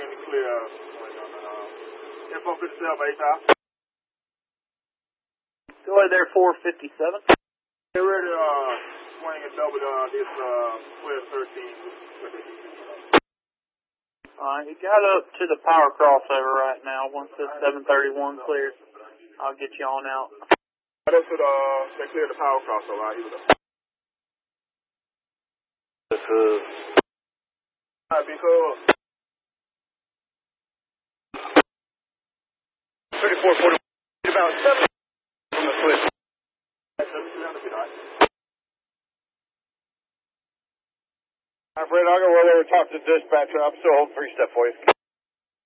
in the clear. Info 57, 8,000. Go ahead there, 457. Get ready to swing and double this clear 13. He got up to the power crossover right now. Once this 731 clears, I'll get you on out. That's what they cleared the power crossover out here. This is... Alright, be cool. 3440, about 7 from the switch. Alright, Fred, I'll go over there and talk to the dispatcher. I'm still holding 3-step for you.